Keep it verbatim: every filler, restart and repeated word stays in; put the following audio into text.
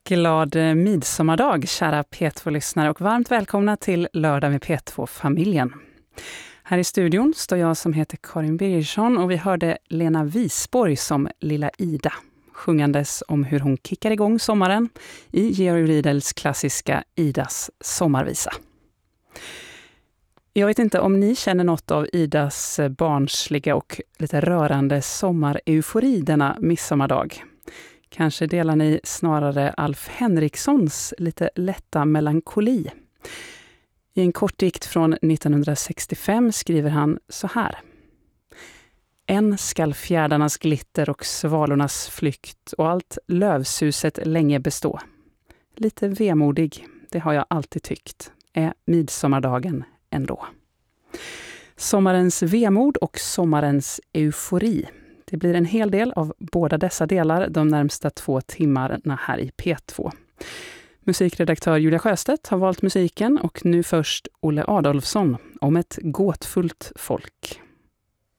Glad midsommardag, kära P två-lyssnare, och varmt välkomna till Lördag med P två-familjen. Här i studion står jag som heter Karin Birgersson, och vi hörde Lena Wisborg som Lilla Ida, sjungandes om hur hon kickar igång sommaren i Georg Riedels klassiska Idas sommarvisa. Jag vet inte om ni känner något av Idas barnsliga och lite rörande sommareufori denna midsommardag. Kanske delar ni snarare Alf Henrikssons lite lätta melankoli. I en kort dikt från nittonhundrasextiofem skriver han så här. Än skall fjärdarnas glitter och svalornas flykt och allt lövsuset länge bestå. Lite vemodig, det har jag alltid tyckt, är midsommardagen ändå. Sommarens vemod och sommarens eufori. Det blir en hel del av båda dessa delar de närmsta två timmarna här i P två. Musikredaktör Julia Sjöstedt har valt musiken, och nu först Olle Adolfsson om ett gåtfullt folk.